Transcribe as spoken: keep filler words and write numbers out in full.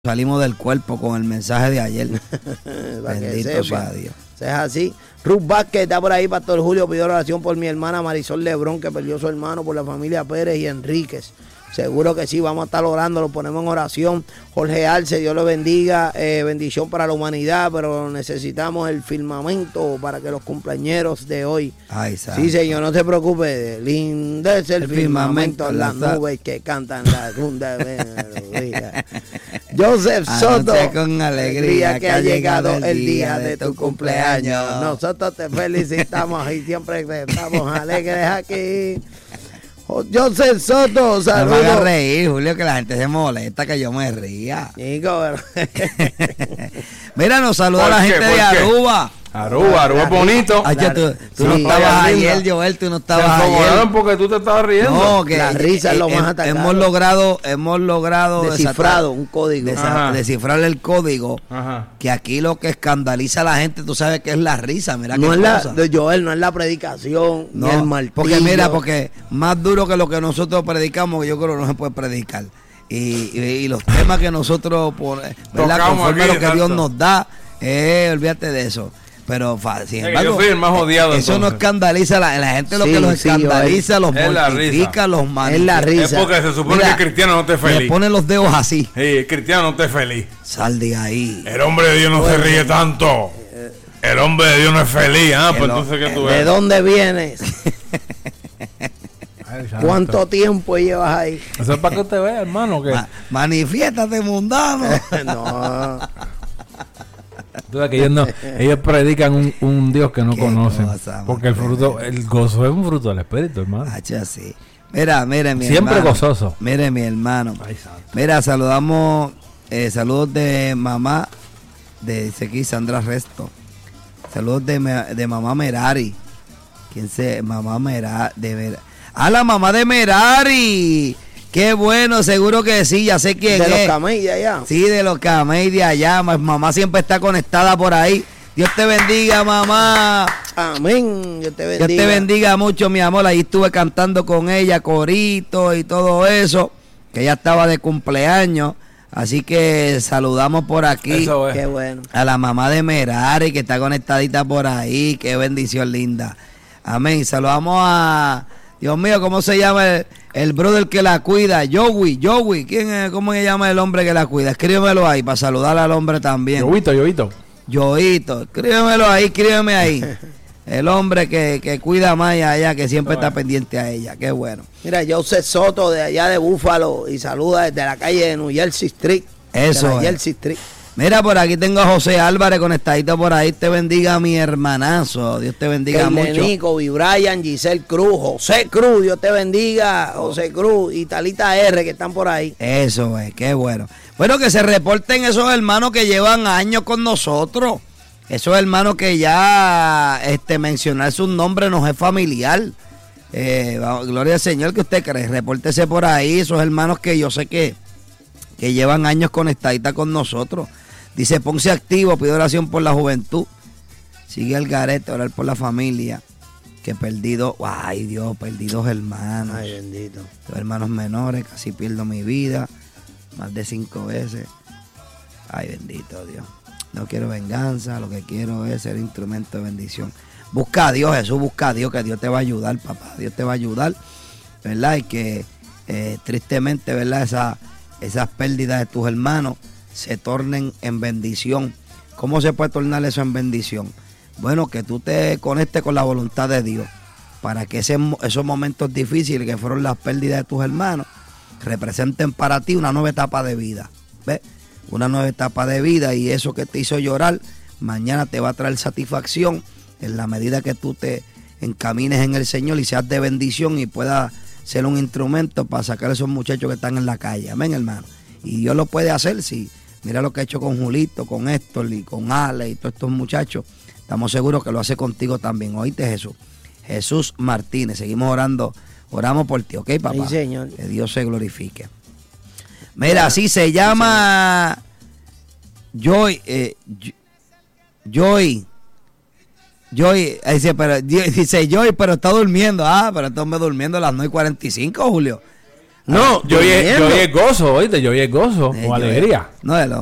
Salimos del cuerpo con el mensaje de ayer. Bendito sea Dios. Es así. Ruth Vázquez está por ahí. Pastor Julio pidió oración por mi hermana Marisol Lebrón, que perdió a su hermano, por la familia Pérez y Enríquez. Seguro que sí, vamos a estar orando, lo ponemos en oración. Jorge Arce, Dios lo bendiga, eh, bendición para la humanidad, pero necesitamos el firmamento para que los cumpleañeros de hoy. Ay, sí, señor, no se preocupe, lindo es el, el firmamento, firmamento las la nubes que cantan la cunda. Joseph Soto, con alegría que, que ha llegado el día de tu cumpleaños. cumpleaños. Nosotros te felicitamos y siempre estamos alegres aquí. Joseph Soto, saludos. No me hagas reír, Julio, que la gente se molesta que yo me ría. Chico, mira, nos saluda la gente de Aruba. Aruba, Aruba es bonito. Ay, tú tú sí, no estabas ayer, Joel, tú no estabas ayer. ayer. Porque tú te estabas riendo. No, que la risa es lo más atacado. Hemos logrado, hemos logrado descifrado un código. Desa descifrar el código. Ajá. Que aquí lo que escandaliza a la gente, tú sabes que es la risa. Mira no qué es cosa. La, Joel, no es la predicación, no, ni el martillo. Porque mira, porque más duro que lo que nosotros predicamos, yo creo que no se puede predicar. Y, y, y los temas que nosotros, por, ¿verdad? Conforme a lo que exacto. Dios nos da, eh, olvídate de eso. Pero sin embargo, yo soy el más odiado, eso entonces. no escandaliza a la, la gente, lo sí, que los sí, escandaliza, los es mortifica, los manifiesta. Es la risa. Es porque se supone Mira, que el cristiano no esté feliz. Le ponen los dedos así. Sí, el cristiano no esté feliz. Sal de ahí. El hombre de Dios no bueno, se ríe tanto. El hombre de Dios no es feliz. Ah, pues entonces ¿qué tú ves? ¿De dónde vienes? ¿Cuánto tiempo llevas ahí? Eso es para que usted vea, hermano. Que... Ma manifiéstate, mundano. No. Que ellos, no, ellos predican un, un Dios que no conocen. Cosa, porque el fruto, el gozo es un fruto del Espíritu, hermano. Hacha, sí. Mira, mire, mi Siempre hermano. gozoso. Mire, mi hermano. Ay, mira, saludamos, eh, saludos de mamá, de dice aquí Sandra Resto. Saludos de, de mamá Merari. ¿Quién se? Mamá Merari. De Mer ¡Ah, la mamá de Merari! ¡Qué bueno! Seguro que sí, ya sé quién de es. De los camellos de allá. Sí, de los camellos de allá. Mamá siempre está conectada por ahí. Dios te bendiga, mamá. Amén. Dios te bendiga. Dios te bendiga mucho, mi amor. Ahí estuve cantando con ella, corito y todo eso. Que ella estaba de cumpleaños. Así que saludamos por aquí. Eso es. Qué bueno. A la mamá de Merari, que está conectadita por ahí. Qué bendición linda. Amén. Saludamos a... Dios mío, ¿cómo se llama el, el brother que la cuida? Joey, Joey, ¿quién es? ¿Cómo se llama el hombre que la cuida? Escríbemelo ahí para saludar al hombre también. Joito, Joito. Joito, escríbemelo ahí, escríbeme ahí. El hombre que, que cuida más allá, que siempre está pendiente a ella, qué bueno. Mira, Joseph Soto de allá de Búfalo y saluda desde la calle de New Jersey Street. Eso de la es. Jersey Street. Mira, por aquí tengo a José Álvarez conectadito por ahí. Te bendiga, mi hermanazo. Dios te bendiga el mucho. Nico, Brian, Giselle Cruz, José Cruz, Dios te bendiga, José Cruz y Talita R, que están por ahí. Eso es, qué bueno. Bueno, que se reporten esos hermanos que llevan años con nosotros. Esos hermanos que ya este, mencionar sus nombres nos es familiar. Eh, gloria al Señor, que usted cree. Repórtese por ahí, esos hermanos que yo sé que, que llevan años conectaditas con nosotros. Dice, ponse activo, pide oración por la juventud. Sigue el garete, orar por la familia. Que perdido, ay Dios, perdidos hermanos. Ay, bendito. Los hermanos menores, casi pierdo mi vida. Más de cinco veces. Ay, bendito Dios. No quiero venganza, lo que quiero es ser instrumento de bendición. Busca a Dios, Jesús, busca a Dios, que Dios te va a ayudar, papá. Dios te va a ayudar, ¿verdad? Y que eh, tristemente, ¿verdad? Esa, esas pérdidas de tus hermanos se tornen en bendición. ¿Cómo se puede tornar eso en bendición? Bueno, que tú te conectes con la voluntad de Dios para que ese, esos momentos difíciles que fueron las pérdidas de tus hermanos representen para ti una nueva etapa de vida. ¿Ves? Una nueva etapa de vida, y eso que te hizo llorar mañana te va a traer satisfacción en la medida que tú te encamines en el Señor y seas de bendición y puedas ser un instrumento para sacar a esos muchachos que están en la calle. Amén, hermano. Y Dios lo puede hacer, sí. Mira lo que ha hecho con Julito, con Héctor y con Ale y todos estos muchachos. Estamos seguros que lo hace contigo también. Oíste, Jesús. Jesús Martínez. Seguimos orando. Oramos por ti, ¿ok, papá? Sí, Señor. Que Dios se glorifique. Mira, así se llama Joy, eh, Joy, Joy, dice, pero, dice Joy, pero está durmiendo. Ah, pero entonces me durmiendo a las nueve y cuarenta y cinco, Julio. No, yo vi, yo durmiendo. vi el gozo, oíste, yo vi el gozo Eh, o yo- alegría. No, el